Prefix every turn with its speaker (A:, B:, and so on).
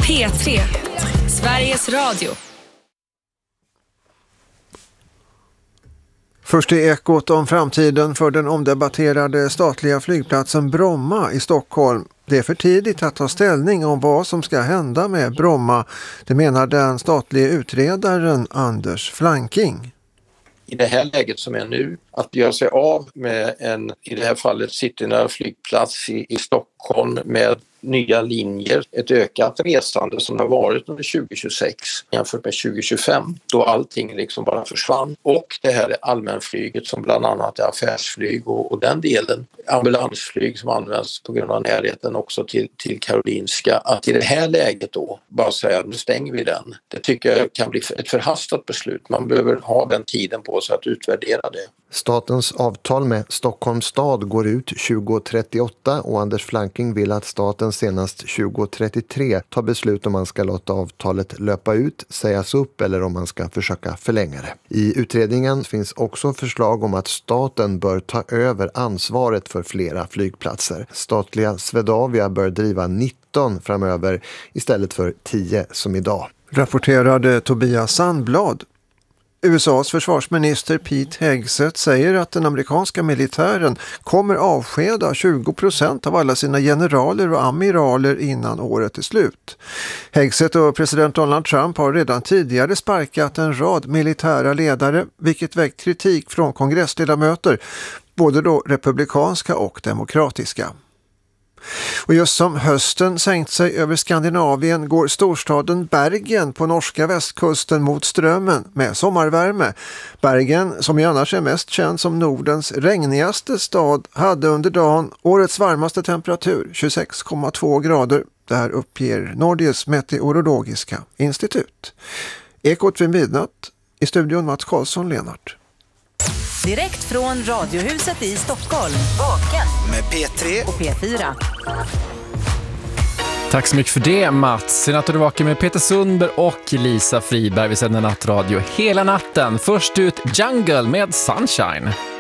A: P3, Sveriges Radio.
B: Först är Ekot om framtiden för den omdebatterade statliga flygplatsen Bromma i Stockholm. Det är för tidigt att ta ställning om vad som ska hända med Bromma, det menar den statliga utredaren Anders Flanking.
C: I det här läget som är nu, att göra sig av med en, i det här fallet citynära flygplats i Stockholm med nya linjer, ett ökat resande som det har varit under 2026 jämfört med 2025 då allting liksom bara försvann. Och det här är allmänflyget som bland annat är affärsflyg och den delen, ambulansflyg som används på grund av närheten också till Karolinska. Att i det här läget då bara säga att nu stänger vi den, det tycker jag kan bli ett förhastat beslut. Man behöver ha den tiden på sig att utvärdera det.
D: Statens avtal med Stockholms stad går ut 2038 och Anders Flanking vill att staten senast 2033 tar beslut om man ska låta avtalet löpa ut, sägas upp eller om man ska försöka förlänga det. I utredningen finns också förslag om att staten bör ta över ansvaret för flera flygplatser. Statliga Swedavia bör driva 19 framöver istället för 10 som idag.
B: Rapporterade Tobias Sandblad. USAs försvarsminister Pete Hegseth säger att den amerikanska militären kommer avskeda 20% av alla sina generaler och amiraler innan året är slut. Hegseth och president Donald Trump har redan tidigare sparkat en rad militära ledare, vilket väckt kritik från kongressledamöter, både då republikanska och demokratiska. Och just som hösten sänkt sig över Skandinavien går storstaden Bergen på norska västkusten mot strömmen med sommarvärme. Bergen, som ju annars är mest känd som Nordens regnigaste stad, hade under dagen årets varmaste temperatur, 26,2 grader. Det här uppger Norges meteorologiska institut. Ekot vid midnatt, i studion Mats Karlsson Lenart.
E: Direkt från Radiohuset i Stockholm. Vaken
F: med P3
E: och P4.
G: Tack så mycket för det, Mats. Sen att du är vaken med Peter Sundberg och Lisa Friberg. Vi sänder nattradio hela natten. Först ut Jungle med Sunshine.